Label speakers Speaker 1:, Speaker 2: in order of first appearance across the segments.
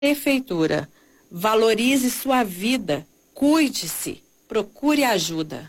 Speaker 1: Prefeitura, valorize sua vida, cuide-se, procure ajuda.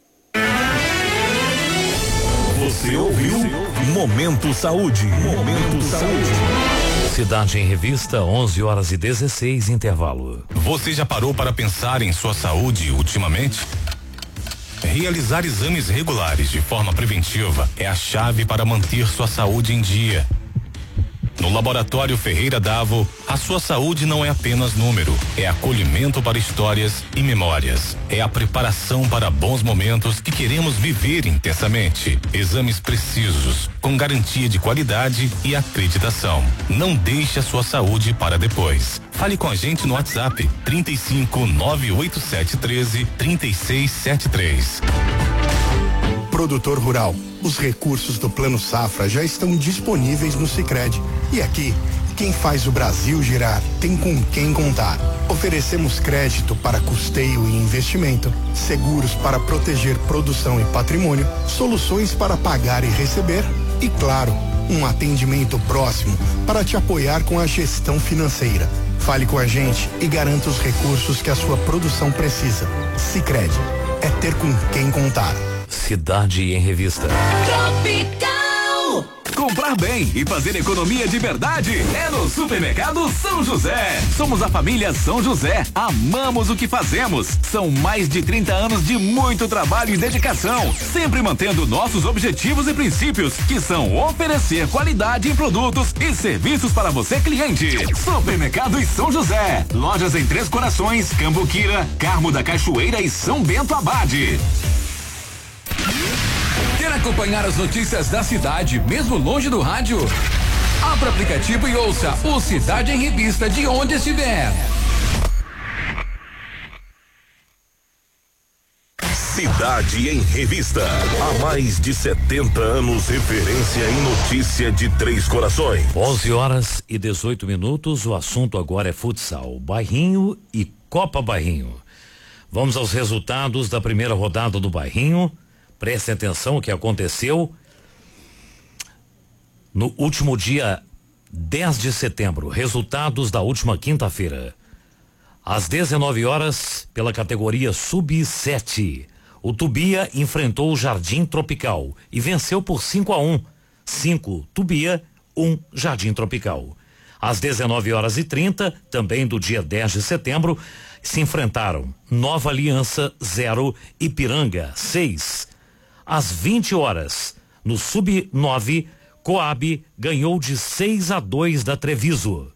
Speaker 2: Você ouviu Momento Saúde. Momento Saúde.
Speaker 3: Cidade em Revista, 11h16, intervalo.
Speaker 4: Você já parou para pensar em sua saúde ultimamente? Realizar exames regulares de forma preventiva é a chave para manter sua saúde em dia. No Laboratório Ferreira Davo, a sua saúde não é apenas número, é acolhimento para histórias e memórias. É a preparação para bons momentos que queremos viver intensamente. Exames precisos, com garantia de qualidade e acreditação. Não deixe a sua saúde para depois. Fale com a gente no WhatsApp 35 98713 3673.
Speaker 5: Produtor rural, os recursos do Plano Safra já estão disponíveis no Sicredi. E aqui, quem faz o Brasil girar tem com quem contar. Oferecemos crédito para custeio e investimento, seguros para proteger produção e patrimônio, soluções para pagar e receber e, claro, um atendimento próximo para te apoiar com a gestão financeira. Fale com a gente e garanta os recursos que a sua produção precisa. Sicredi, é ter com quem contar.
Speaker 3: Cidade em Revista.
Speaker 2: Tropical. Comprar bem e fazer economia de verdade é no Supermercado São José. Somos a família São José. Amamos o que fazemos. São mais de 30 anos de muito trabalho e dedicação, sempre mantendo nossos objetivos e princípios, que são oferecer qualidade em produtos e serviços para você, cliente. Supermercado São José. Lojas em Três Corações, Cambuquira, Carmo da Cachoeira e São Bento Abade.
Speaker 6: Quer acompanhar as notícias da cidade, mesmo longe do rádio? Abra o aplicativo e ouça o Cidade em Revista de onde estiver.
Speaker 2: Cidade em Revista. Há mais de 70 anos, referência em notícia de Três Corações.
Speaker 3: 11h18. O assunto agora é futsal, Bairrinho e Copa Bairrinho. Vamos aos resultados da primeira rodada do Bairrinho. Prestem atenção o que aconteceu no último dia 10 de setembro. Resultados da última quinta-feira. Às 19 horas, pela categoria Sub-7, o Tubia enfrentou o Jardim Tropical e venceu por 5-1. 5 Tubia, 1 Jardim Tropical. Às 19h30, também do dia 10 de setembro, se enfrentaram Nova Aliança 0, Ipiranga 6. Às 20 horas, no Sub-9, Coab ganhou de 6-2 da Treviso.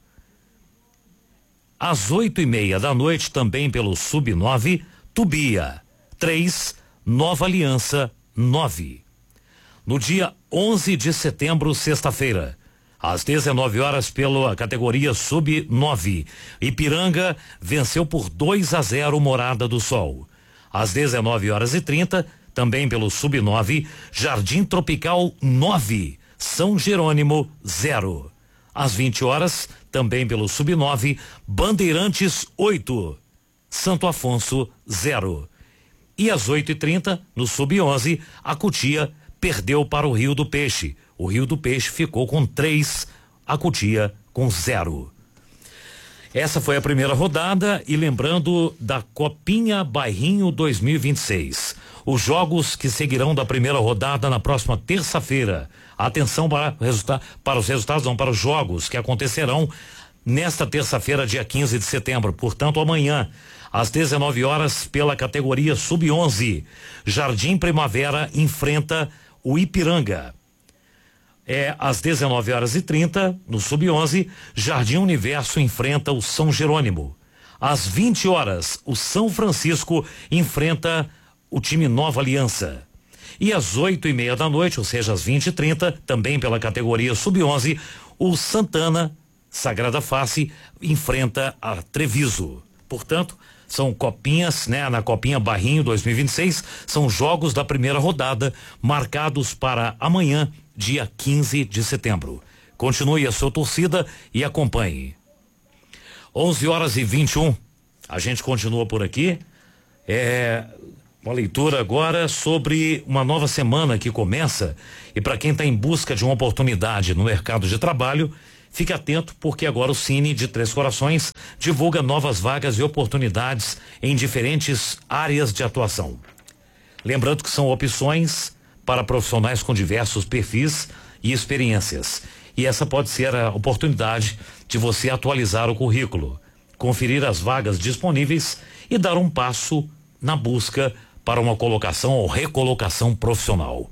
Speaker 3: Às 8:30 da noite, também pelo Sub-9, Tubia 3, Nova Aliança 9. No dia 11 de setembro, sexta-feira, às 19 horas, pela categoria Sub-9, Ipiranga venceu por 2-0 Morada do Sol. Às 19h30, também pelo Sub-9, Jardim Tropical 9, São Jerônimo 0. Às 20 horas, também pelo Sub-9, Bandeirantes 8, Santo Afonso 0. E às 8h30, no Sub-11, a Cotia perdeu para o Rio do Peixe. O Rio do Peixe ficou com 3, a Cotia com 0. Essa foi a primeira rodada e lembrando da Copinha Bairrinho 2026. Os jogos que seguirão da primeira rodada na próxima terça-feira. Atenção para os jogos que acontecerão nesta terça-feira, dia 15 de setembro. Portanto, amanhã, às 19 horas, pela categoria Sub-11, Jardim Primavera enfrenta o Ipiranga. Às 19h30, no Sub-11, Jardim Universo enfrenta o São Jerônimo. Às 20 horas, o São Francisco enfrenta o time Nova Aliança. E às 8:30 da noite, ou seja, às 20h30, também pela categoria Sub-11, o Santana Sagrada Face enfrenta a Treviso. Portanto, são copinhas, né? Na Copinha Bairrinho 2026, são jogos da primeira rodada marcados para amanhã, dia 15 de setembro. Continue a sua torcida e acompanhe. 11h21. A gente continua por aqui. Uma leitura agora sobre uma nova semana que começa, e para quem está em busca de uma oportunidade no mercado de trabalho, Fique atento porque agora o Cine de Três Corações divulga novas vagas e oportunidades em diferentes áreas de atuação. Lembrando que são opções para profissionais com diversos perfis e experiências. E essa pode ser a oportunidade de você atualizar o currículo, conferir as vagas disponíveis e dar um passo na busca para uma colocação ou recolocação profissional.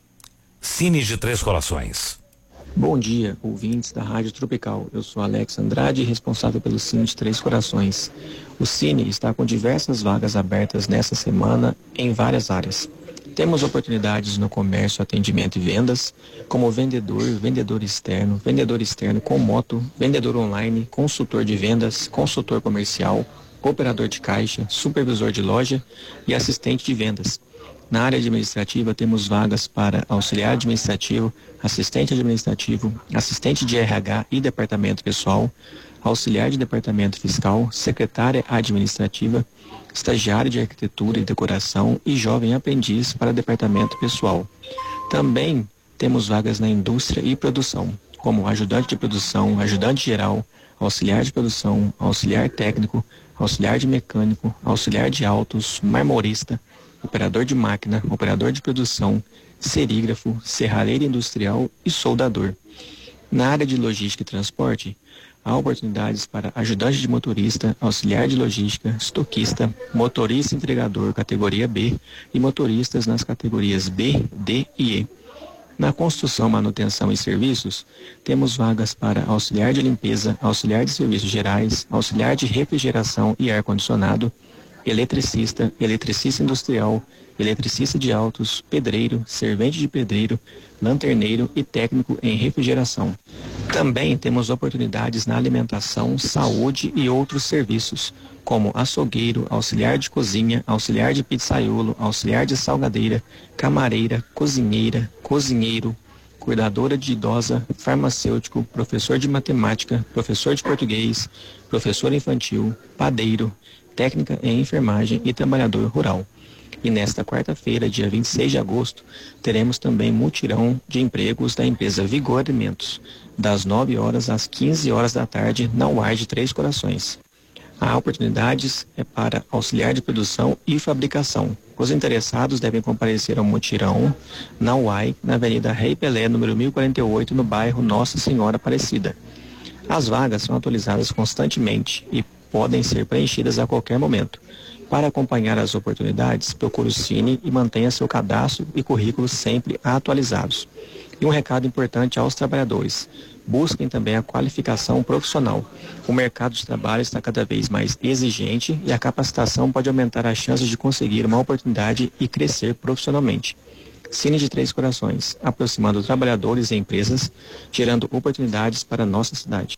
Speaker 3: Cine de Três Corações.
Speaker 7: Bom dia, ouvintes da Rádio Tropical. Eu sou Alex Andrade, responsável pelo Cine de Três Corações. O Cine está com diversas vagas abertas nessa semana em várias áreas. Temos oportunidades no comércio, atendimento e vendas, como vendedor, vendedor externo com moto, vendedor online, consultor de vendas, consultor comercial, operador de caixa, supervisor de loja e assistente de vendas. Na área administrativa, temos vagas para auxiliar administrativo, assistente administrativo, assistente de RH e departamento pessoal, auxiliar de departamento fiscal, secretária administrativa, estagiário de arquitetura e decoração e jovem aprendiz para departamento pessoal. Também temos vagas na indústria e produção, como ajudante de produção, ajudante geral, auxiliar de produção, auxiliar técnico, auxiliar de mecânico, auxiliar de autos, marmorista, operador de máquina, operador de produção, serígrafo, serralheiro industrial e soldador. Na área de logística e transporte, há oportunidades para ajudante de motorista, auxiliar de logística, estoquista, motorista entregador categoria B e motoristas nas categorias B, D e E. Na construção, manutenção e serviços, temos vagas para auxiliar de limpeza, auxiliar de serviços gerais, auxiliar de refrigeração e ar-condicionado, eletricista, eletricista industrial, eletricista de autos, pedreiro, servente de pedreiro, lanterneiro e técnico em refrigeração. Também temos oportunidades na alimentação, saúde e outros serviços, como açougueiro, auxiliar de cozinha, auxiliar de pizzaiolo, auxiliar de salgadeira, camareira, cozinheira, cozinheiro, cuidadora de idosa, farmacêutico, professor de matemática, professor de português, professor infantil, padeiro, técnica em enfermagem e trabalhador rural. E nesta quarta-feira, dia 26 de agosto, teremos também mutirão de empregos da empresa Vigor Alimentos, das 9 horas às 15 horas da tarde, na UAI de Três Corações. Há oportunidades para auxiliar de produção e fabricação. Os interessados devem comparecer ao mutirão na UAI, na Avenida Rei Pelé, número 1048, no bairro Nossa Senhora Aparecida. As vagas são atualizadas constantemente e podem ser preenchidas a qualquer momento. Para acompanhar as oportunidades, procure o Cine e mantenha seu cadastro e currículo sempre atualizados. E um recado importante aos trabalhadores: busquem também a qualificação profissional. O mercado de trabalho está cada vez mais exigente e a capacitação pode aumentar as chances de conseguir uma oportunidade e crescer profissionalmente. Cine de Três Corações, aproximando trabalhadores e empresas, gerando oportunidades para a nossa cidade.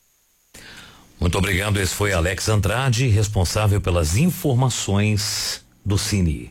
Speaker 3: Muito obrigado, esse foi Alex Andrade, responsável pelas informações do Cine.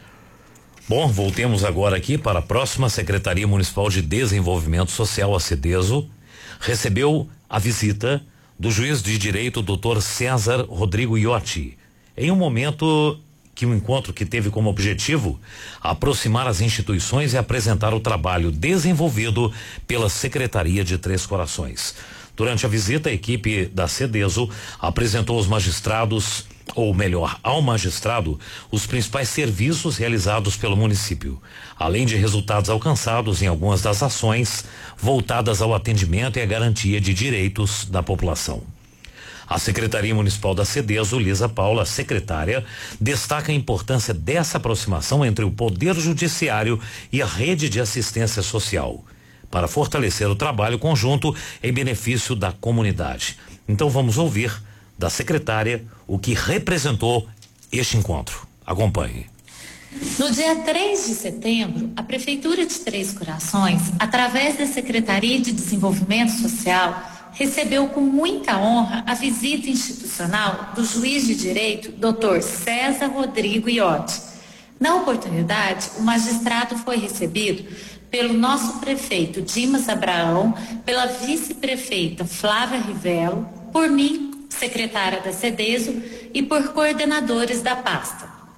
Speaker 3: Bom, voltemos agora aqui para a próxima. Secretaria Municipal de Desenvolvimento Social, a CEDESO, recebeu a visita do juiz de direito Dr. César Rodrigo Iotti, em um momento que um encontro que teve como objetivo aproximar as instituições e apresentar o trabalho desenvolvido pela Secretaria de Três Corações. Durante a visita, a equipe da CEDESO apresentou aos magistrados, ou melhor, ao magistrado, os principais serviços realizados pelo município, além de resultados alcançados em algumas das ações voltadas ao atendimento e à garantia de direitos da população. A Secretaria Municipal da CEDESO, Lisa Paula, secretária, destaca a importância dessa aproximação entre o Poder Judiciário e a rede de assistência social, para fortalecer o trabalho conjunto em benefício da comunidade. Então vamos ouvir da secretária o que representou este encontro. Acompanhe.
Speaker 8: No dia 3 de setembro, a Prefeitura de Três Corações, através da Secretaria de Desenvolvimento Social, recebeu com muita honra a visita institucional do juiz de direito, Dr. César Rodrigo Iotti. Na oportunidade, o magistrado foi recebido pelo nosso prefeito Dimas Abraão, pela vice-prefeita Flávia Rivello, por mim, secretária da CEDESO, e por coordenadores da pasta.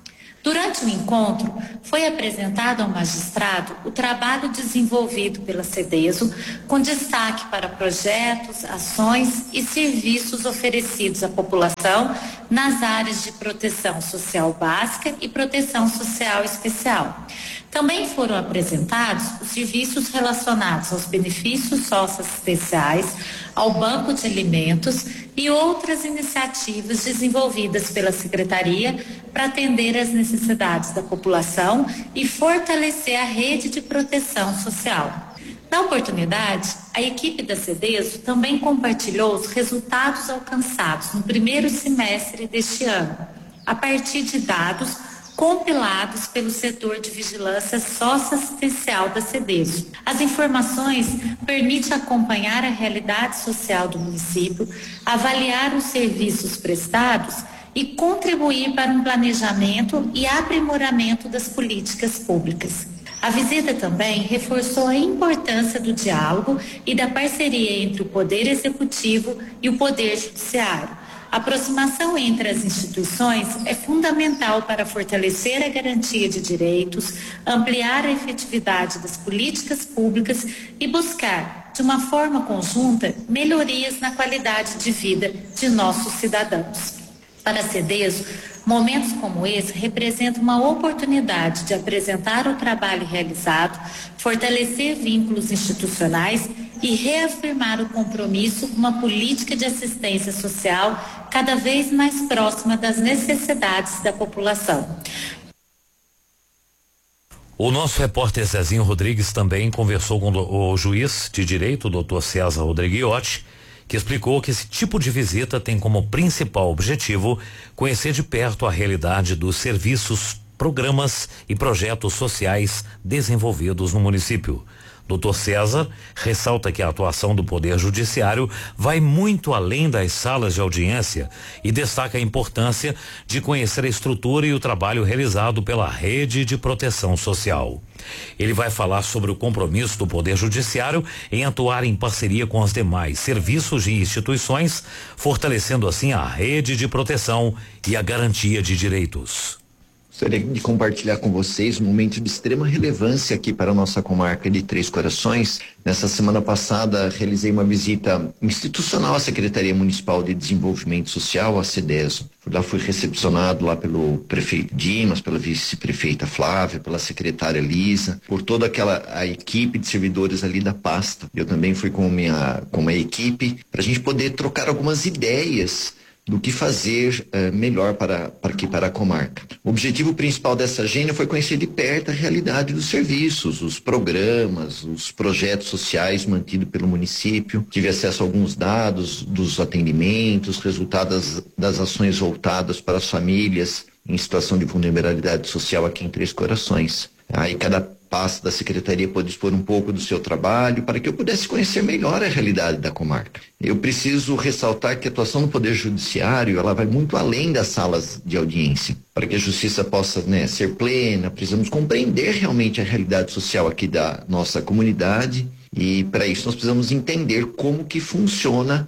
Speaker 8: Durante o encontro, foi apresentado ao magistrado o trabalho desenvolvido pela CEDESO, com destaque para projetos, ações e serviços oferecidos à população nas áreas de proteção social básica e proteção social especial. Também foram apresentados os serviços relacionados aos benefícios socioassistenciais, ao banco de alimentos e outras iniciativas desenvolvidas pela Secretaria para atender às necessidades da população e fortalecer a rede de proteção social. Na oportunidade, a equipe da CEDESO também compartilhou os resultados alcançados no primeiro semestre deste ano, a partir de dados compilados pelo setor de vigilância socioassistencial da CEDESO. As informações permitem acompanhar a realidade social do município, avaliar os serviços prestados e contribuir para um planejamento e aprimoramento das políticas públicas. A visita também reforçou a importância do diálogo e da parceria entre o Poder Executivo e o Poder Judiciário. A aproximação entre as instituições é fundamental para fortalecer a garantia de direitos, ampliar a efetividade das políticas públicas e buscar, de uma forma conjunta, melhorias na qualidade de vida de nossos cidadãos. Para a CEDESO, momentos como esse representam uma oportunidade de apresentar o trabalho realizado, fortalecer vínculos institucionais e reafirmar o compromisso com uma política de assistência social cada vez mais próxima das necessidades da população.
Speaker 3: O nosso repórter Zezinho Rodrigues também conversou com o juiz de direito, o doutor César Rodriguiotti, que explicou que esse tipo de visita tem como principal objetivo conhecer de perto a realidade dos serviços, programas e projetos sociais desenvolvidos no município. Dr. César ressalta que a atuação do Poder Judiciário vai muito além das salas de audiência e destaca a importância de conhecer a estrutura e o trabalho realizado pela Rede de Proteção Social. Ele vai falar sobre o compromisso do Poder Judiciário em atuar em parceria com os demais serviços e instituições, fortalecendo assim a rede de proteção e a garantia de direitos.
Speaker 9: Gostaria de compartilhar com vocês um momento de extrema relevância aqui para a nossa comarca de Três Corações. Nessa semana passada, realizei uma visita institucional à Secretaria Municipal de Desenvolvimento Social, a CEDESO. Lá fui recepcionado lá pelo prefeito Dimas, pela vice-prefeita Flávia, pela secretária Lisa, por toda a equipe de servidores ali da pasta. Eu também fui com uma equipe para a gente poder trocar algumas ideias do que fazer melhor para a comarca. O objetivo principal dessa agenda foi conhecer de perto a realidade dos serviços, os programas, os projetos sociais mantidos pelo município. Tive acesso a alguns dados dos atendimentos, resultados das ações voltadas para as famílias em situação de vulnerabilidade social aqui em Três Corações. Aí cada passo da secretaria pôde expor um pouco do seu trabalho para que eu pudesse conhecer melhor a realidade da comarca. Eu preciso ressaltar que a atuação do Poder Judiciário, ela vai muito além das salas de audiência. Para que a justiça possa, ser plena, precisamos compreender realmente a realidade social aqui da nossa comunidade e para isso nós precisamos entender como que funciona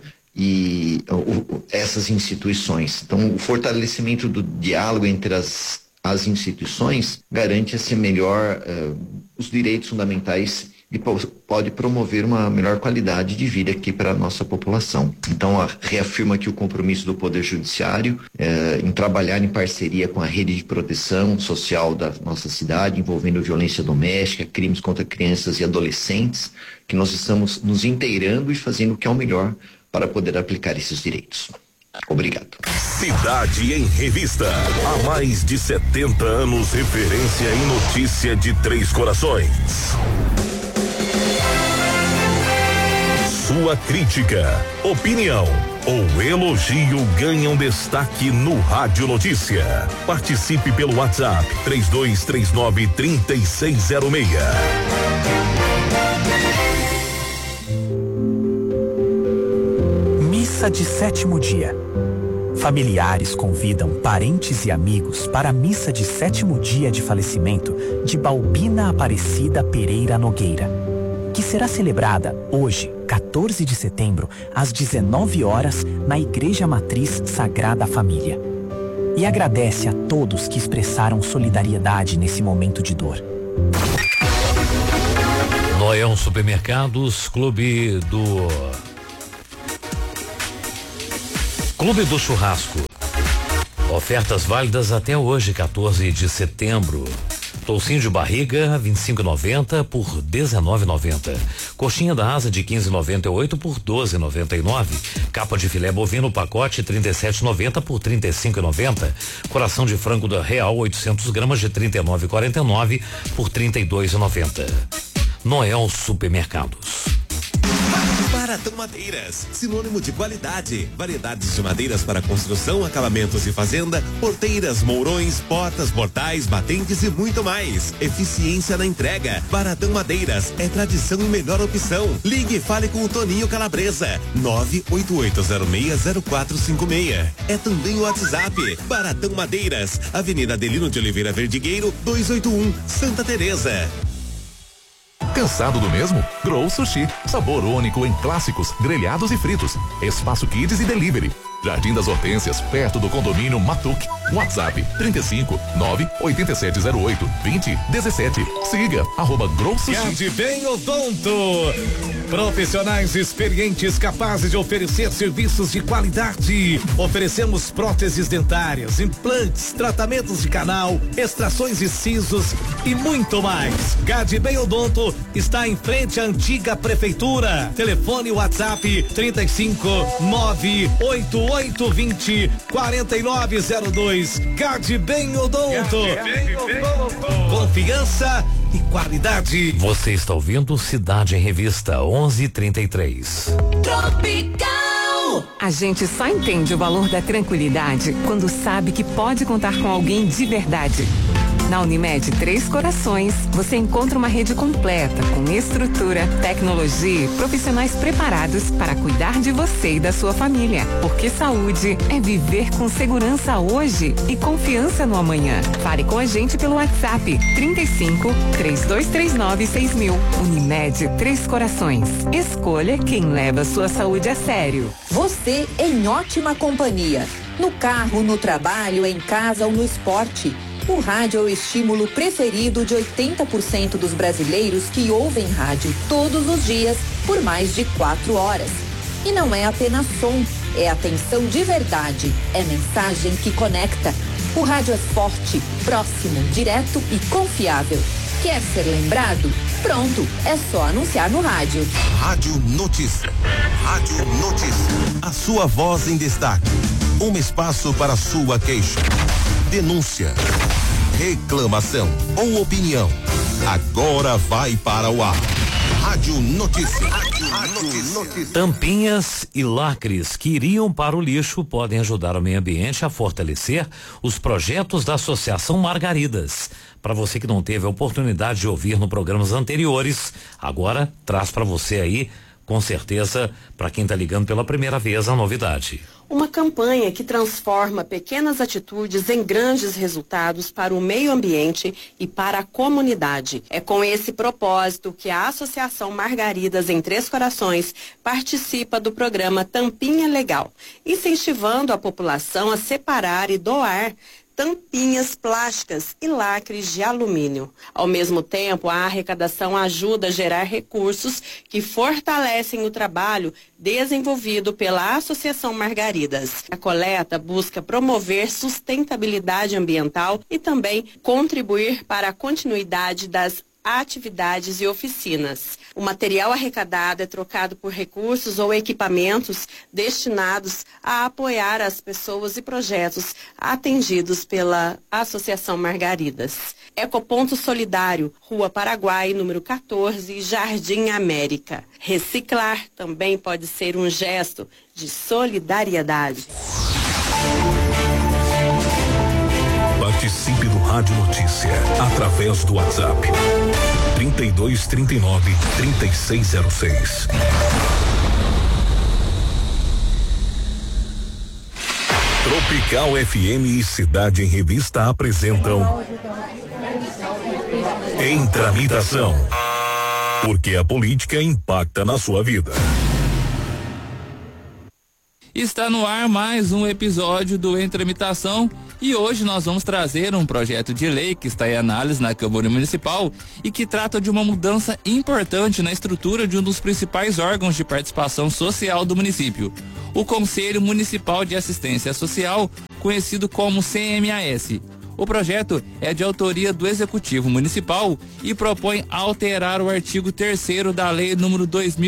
Speaker 9: essas instituições. Então, o fortalecimento do diálogo entre as instituições garante assim melhor os direitos fundamentais e pode promover uma melhor qualidade de vida aqui para a nossa população. Então, reafirma aqui o compromisso do Poder Judiciário em trabalhar em parceria com a rede de proteção social da nossa cidade, envolvendo violência doméstica, crimes contra crianças e adolescentes, que nós estamos nos inteirando e fazendo o que é o melhor para poder aplicar esses direitos. Obrigado.
Speaker 10: Cidade em Revista. Há mais de 70 anos, referência em notícia de Três Corações. Sua crítica, opinião ou elogio ganham destaque no Rádio Notícia. Participe pelo WhatsApp 3239-3606.
Speaker 11: Missa de sétimo dia. Familiares convidam parentes e amigos para a missa de sétimo dia de falecimento de Balbina Aparecida Pereira Nogueira, que será celebrada hoje, 14 de setembro, às 19 horas, na Igreja Matriz Sagrada Família. e agradece a todos que expressaram solidariedade nesse momento de dor.
Speaker 3: Noel Supermercados, Clube do Churrasco. Ofertas válidas até hoje, 14 de setembro. Toucinho de barriga, 25,90 por 19,90. Coxinha da asa de 15,98 por 12,99. Capa de filé bovino pacote 37,90 por 35,90. Coração de frango da Real 800 gramas de 39,49 por 32,90. Noel Supermercados.
Speaker 12: Baratão Madeiras, sinônimo de qualidade. Variedades de madeiras para construção, acabamentos e fazenda, porteiras, mourões, portas, portais, batentes e muito mais. Eficiência na entrega. Baratão Madeiras é tradição e melhor opção. Ligue e fale com o Toninho Calabresa. 988060456. É também o WhatsApp. Baratão Madeiras, Avenida Adelino de Oliveira Verdigueiro, 281, Santa Teresa.
Speaker 10: Cansado do mesmo? Grow Sushi. Sabor único em clássicos, grelhados e fritos. Espaço Kids e Delivery. Jardim das Hortênsias, perto do condomínio Matuque. WhatsApp 35 98708 2017. Siga @Grow Sushi.
Speaker 13: Gade Bem Odonto. Profissionais experientes capazes de oferecer serviços de qualidade. Oferecemos próteses dentárias, implantes, tratamentos de canal, extrações de sisos e muito mais. Gade Bem Odonto está em frente à antiga prefeitura. Telefone WhatsApp 35 98820 4902. Gade Bem Odonto. Confiança e qualidade.
Speaker 3: Você está ouvindo Cidade em Revista 11:33.
Speaker 14: Tropical. A gente só entende o valor da tranquilidade quando sabe que pode contar com alguém de verdade. Na Unimed Três Corações, você encontra uma rede completa com estrutura, tecnologia e profissionais preparados para cuidar de você e da sua família. Porque saúde é viver com segurança hoje e confiança no amanhã. Fale com a gente pelo WhatsApp 35 3239 6000. Unimed Três Corações. Escolha quem leva sua saúde a sério.
Speaker 15: Você em ótima companhia. No carro, no trabalho, em casa ou no esporte. O rádio é o estímulo preferido de 80% dos brasileiros que ouvem rádio todos os dias por mais de 4 horas. E não é apenas som, é atenção de verdade, é mensagem que conecta. O rádio é forte, próximo, direto e confiável. Quer ser lembrado? Pronto, é só anunciar no rádio.
Speaker 16: Rádio Notícia. Rádio Notícia. A sua voz em destaque. Um espaço para sua queixa, denúncia, reclamação ou opinião. Agora vai para o ar. Rádio Notícia. Rádio Notícia.
Speaker 3: Tampinhas e lacres que iriam para o lixo podem ajudar o meio ambiente a fortalecer os projetos da Associação Margaridas. Para você que não teve a oportunidade de ouvir no programas anteriores, agora traz para você aí, com certeza, para quem está ligando pela primeira vez, a novidade.
Speaker 1: Uma campanha que transforma pequenas atitudes em grandes resultados para o meio ambiente e para a comunidade. É com esse propósito que a Associação Margaridas em Três Corações participa do programa Tampinha Legal, incentivando a população a separar e doar tampinhas plásticas e lacres de alumínio. Ao mesmo tempo, a arrecadação ajuda a gerar recursos que fortalecem o trabalho desenvolvido pela Associação Margaridas. A coleta busca promover sustentabilidade ambiental e também contribuir para a continuidade das atividades e oficinas. O material arrecadado é trocado por recursos ou equipamentos destinados a apoiar as pessoas e projetos atendidos pela Associação Margaridas. Ecoponto Solidário, Rua Paraguai, número 14, Jardim América. Reciclar também pode ser um gesto de solidariedade.
Speaker 10: Participe do Rádio Notícia através do WhatsApp 3239 3606. Tropical FM e Cidade em Revista apresentam Em Tramitação, porque a política impacta na sua vida.
Speaker 17: Está no ar mais um episódio do Em Tramitação e hoje nós vamos trazer um projeto de lei que está em análise na Câmara Municipal e que trata de uma mudança importante na estrutura de um dos principais órgãos de participação social do município, o Conselho Municipal de Assistência Social, conhecido como CMAS. O projeto é de autoria do Executivo Municipal e propõe alterar o artigo 3º da Lei número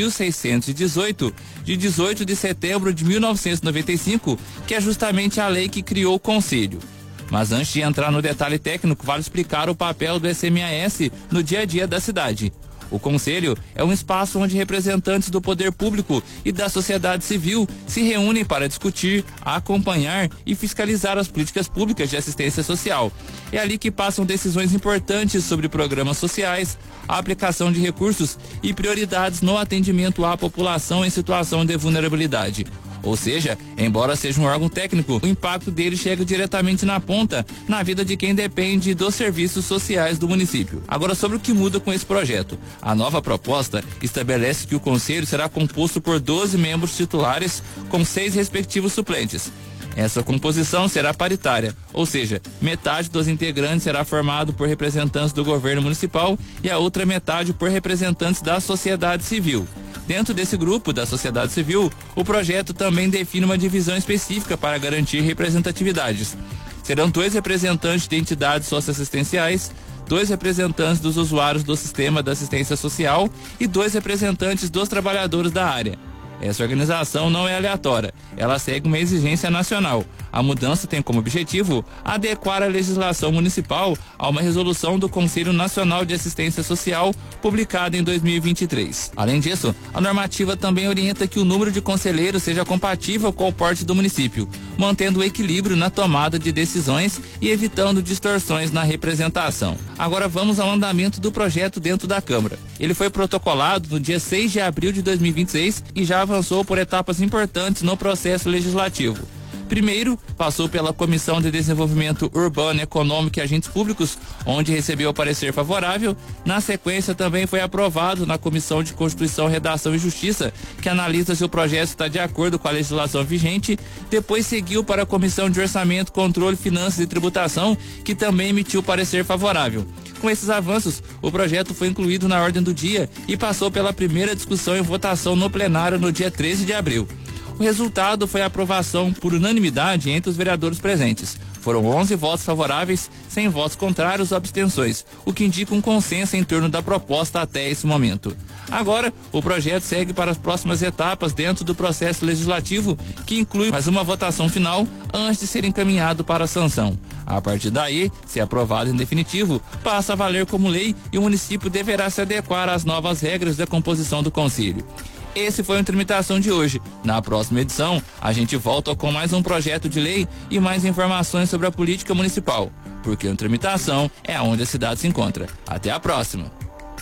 Speaker 17: 2.618, de 18 de setembro de 1995, que é justamente a lei que criou o Conselho. Mas antes de entrar no detalhe técnico, vale explicar o papel do SMAS no dia a dia da cidade. O Conselho é um espaço onde representantes do poder público e da sociedade civil se reúnem para discutir, acompanhar e fiscalizar as políticas públicas de assistência social. É ali que passam decisões importantes sobre programas sociais, a aplicação de recursos e prioridades no atendimento à população em situação de vulnerabilidade. Ou seja, embora seja um órgão técnico, o impacto dele chega diretamente na ponta, na vida de quem depende dos serviços sociais do município. Agora, sobre o que muda com esse projeto. A nova proposta estabelece que o conselho será composto por 12 membros titulares, com 6 respectivos suplentes. Essa composição será paritária, ou seja, metade dos integrantes será formado por representantes do governo municipal e a outra metade por representantes da sociedade civil. Dentro desse grupo da sociedade civil, o projeto também define uma divisão específica para garantir representatividades. Serão 2 representantes de entidades socioassistenciais, 2 representantes dos usuários do sistema da assistência social e 2 representantes dos trabalhadores da área. Essa organização não é aleatória, ela segue uma exigência nacional. A mudança tem como objetivo adequar a legislação municipal a uma resolução do Conselho Nacional de Assistência Social publicada em 2023. Além disso, a normativa também orienta que o número de conselheiros seja compatível com o porte do município, mantendo o equilíbrio na tomada de decisões e evitando distorções na representação. Agora vamos ao andamento do projeto dentro da Câmara. Ele foi protocolado no dia 6 de abril de 2026 e já avançou por etapas importantes no processo legislativo. Primeiro, passou pela Comissão de Desenvolvimento Urbano, Econômico e Agentes Públicos, onde recebeu parecer favorável. Na sequência, também foi aprovado na Comissão de Constituição, Redação e Justiça, que analisa se o projeto está de acordo com a legislação vigente. Depois seguiu para a Comissão de Orçamento, Controle, Finanças e Tributação, que também emitiu parecer favorável. Com esses avanços, o projeto foi incluído na ordem do dia e passou pela primeira discussão e votação no plenário no dia 13 de abril. O resultado foi a aprovação por unanimidade entre os vereadores presentes. Foram 11 votos favoráveis, 100 votos contrários ou abstenções, o que indica um consenso em torno da proposta até esse momento. Agora, o projeto segue para as próximas etapas dentro do processo legislativo, que inclui mais uma votação final antes de ser encaminhado para a sanção. A partir daí, se aprovado em definitivo, passa a valer como lei e o município deverá se adequar às novas regras da composição do conselho. Esse foi a tramitação de hoje. Na próxima edição, a gente volta com mais um projeto de lei e mais informações sobre a política municipal, porque a tramitação é onde a cidade se encontra. Até a próxima.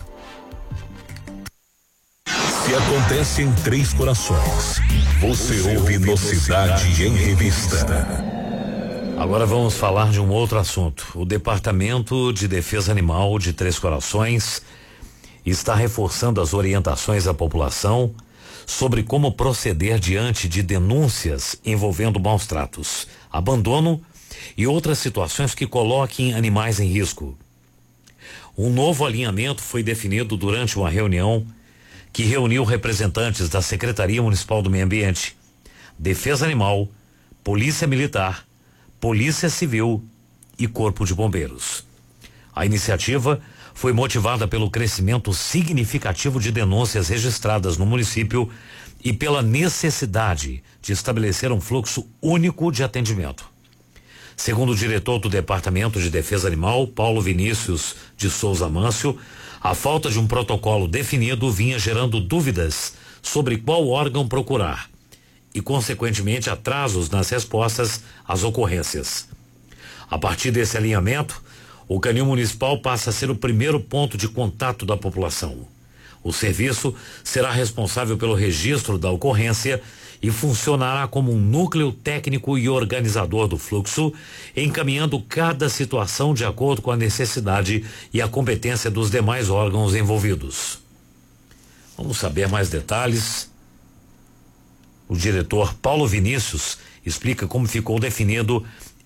Speaker 10: Se acontece em Três Corações, você ouve no Cidade em Revista.
Speaker 3: Agora vamos falar de um outro assunto. O Departamento de Defesa Animal de Três Corações está reforçando as orientações à população sobre como proceder diante de denúncias envolvendo maus tratos, abandono e outras situações que coloquem animais em risco. Um novo alinhamento foi definido durante uma reunião que reuniu representantes da Secretaria Municipal do Meio Ambiente, Defesa Animal, Polícia Militar, Polícia Civil e Corpo de Bombeiros. A iniciativa foi motivada pelo crescimento significativo de denúncias registradas no município e pela necessidade de estabelecer um fluxo único de atendimento. Segundo o diretor do Departamento de Defesa Animal, Paulo Vinícius de Souza Mâncio, a falta de um protocolo definido vinha gerando dúvidas sobre qual órgão procurar e, consequentemente, atrasos nas respostas às ocorrências. A partir desse alinhamento, o Canil Municipal passa a ser o primeiro ponto de contato da população. O serviço será responsável pelo registro da ocorrência e funcionará como um núcleo técnico e organizador do fluxo, encaminhando cada situação de acordo com a necessidade e a competência dos demais órgãos envolvidos. Vamos saber mais detalhes O diretor Paulo Vinícius explica como ficou definido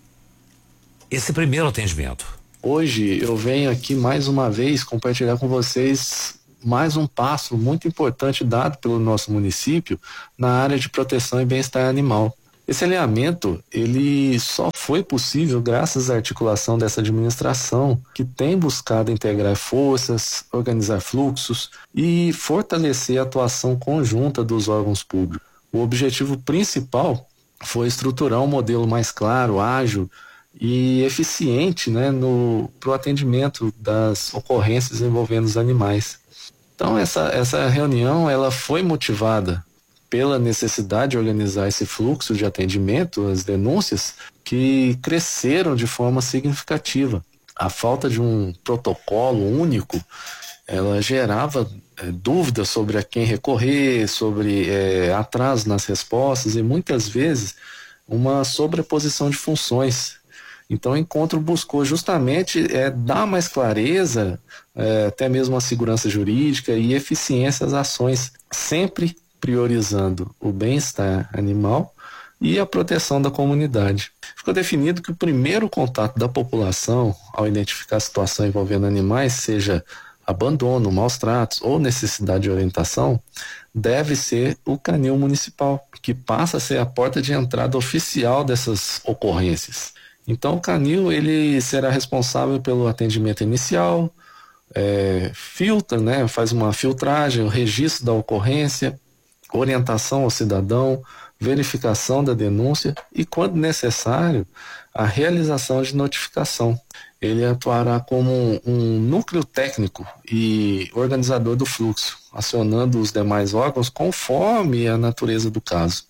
Speaker 3: esse primeiro atendimento.
Speaker 18: Hoje eu venho aqui mais uma vez compartilhar com vocês mais um passo muito importante dado pelo nosso município na área de proteção e bem-estar animal. Esse alinhamento, ele só foi possível graças à articulação dessa administração, que tem buscado integrar forças, organizar fluxos e fortalecer a atuação conjunta dos órgãos públicos. O objetivo principal foi estruturar um modelo mais claro, ágil e eficiente, né, para o atendimento das ocorrências envolvendo os animais. Então essa reunião ela foi motivada pela necessidade de organizar esse fluxo de atendimento, as denúncias que cresceram de forma significativa. A falta de um protocolo único, ela gerava dúvidas sobre a quem recorrer, sobre atraso nas respostas e muitas vezes uma sobreposição de funções. Então o encontro buscou justamente dar mais clareza, até mesmo a segurança jurídica e eficiência às ações, sempre priorizando o bem-estar animal e a proteção da comunidade. Ficou definido que o primeiro contato da população ao identificar a situação envolvendo animais, seja abandono, maus tratos ou necessidade de orientação, deve ser o canil municipal, que passa a ser a porta de entrada oficial dessas ocorrências. Então o canil ele será responsável pelo atendimento inicial, filtra, né, faz uma filtragem, o registro da ocorrência, orientação ao cidadão, verificação da denúncia e, quando necessário, a realização de notificação. Ele atuará como um núcleo técnico e organizador do fluxo, acionando os demais órgãos conforme a natureza do caso.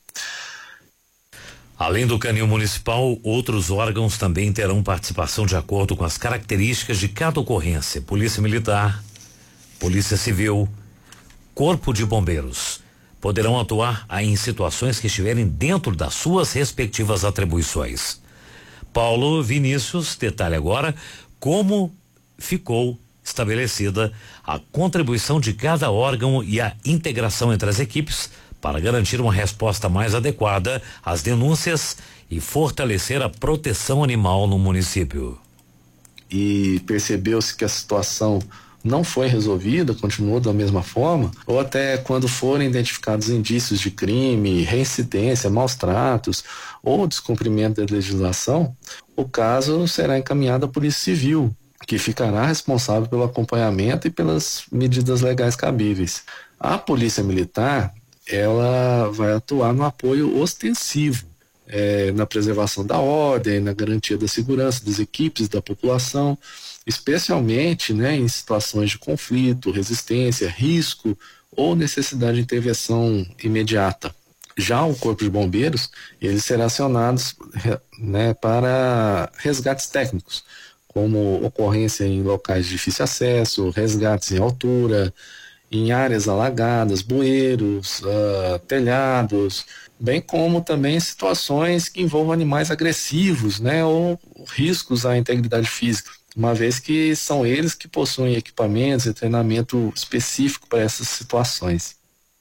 Speaker 3: Além do canil municipal, outros órgãos também terão participação de acordo com as características de cada ocorrência: Polícia Militar, Polícia Civil, Corpo de Bombeiros. Poderão atuar em situações que estiverem dentro das suas respectivas atribuições. Paulo Vinícius detalha agora como ficou estabelecida a contribuição de cada órgão e a integração entre as equipes para garantir uma resposta mais adequada às denúncias e fortalecer a proteção animal no município.
Speaker 18: E percebeu-se que a situação não foi resolvida, continuou da mesma forma, ou até quando forem identificados indícios de crime, reincidência, maus tratos ou descumprimento da legislação, o caso será encaminhado à Polícia Civil, que ficará responsável pelo acompanhamento e pelas medidas legais cabíveis. A Polícia Militar, ela vai atuar no apoio ostensivo, na preservação da ordem, na garantia da segurança das equipes, da população, especialmente, né, em situações de conflito, resistência, risco ou necessidade de intervenção imediata. Já o Corpo de Bombeiros, ele será acionado, né, para resgates técnicos, como ocorrência em locais de difícil acesso, resgates em altura, em áreas alagadas, bueiros, telhados, bem como também situações que envolvam animais agressivos, né, ou riscos à integridade física, uma vez que são eles que possuem equipamentos e treinamento específico para essas situações.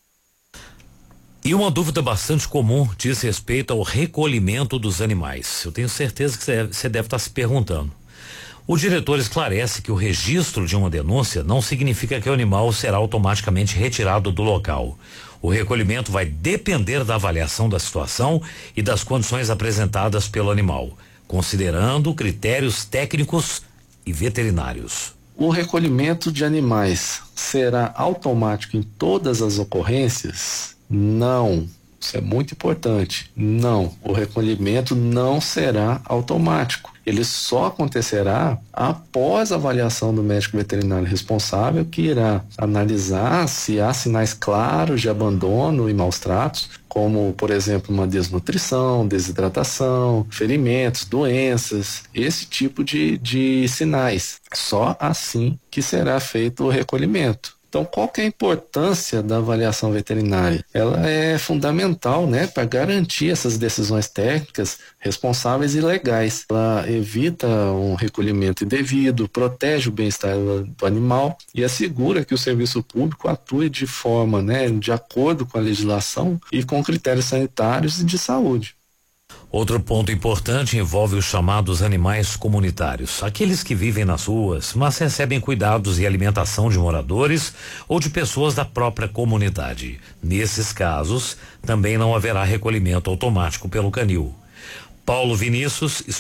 Speaker 3: E uma dúvida bastante comum diz respeito ao recolhimento dos animais. Eu tenho certeza que você deve estar se perguntando. O diretor esclarece que o registro de uma denúncia não significa que o animal será automaticamente retirado do local. O recolhimento vai depender da avaliação da situação e das condições apresentadas pelo animal, considerando critérios técnicos e veterinários.
Speaker 18: O recolhimento de animais será automático em todas as ocorrências? Não. Isso é muito importante. Não. O recolhimento não será automático. Ele só acontecerá após a avaliação do médico veterinário responsável, que irá analisar se há sinais claros de abandono e maus tratos, como, por exemplo, uma desnutrição, desidratação, ferimentos, doenças, esse tipo de sinais. Só assim que será feito o recolhimento. Então, qual que é a importância da avaliação veterinária? Ela é fundamental, né, para garantir essas decisões técnicas responsáveis e legais. Ela evita um recolhimento indevido, protege o bem-estar do animal e assegura que o serviço público atue de forma, né, de acordo com a legislação e com critérios sanitários e de saúde.
Speaker 3: Outro ponto importante envolve os chamados animais comunitários, aqueles que vivem nas ruas, mas recebem cuidados e alimentação de moradores ou de pessoas da própria comunidade. Nesses casos, também não haverá recolhimento automático pelo canil. Paulo Vinícius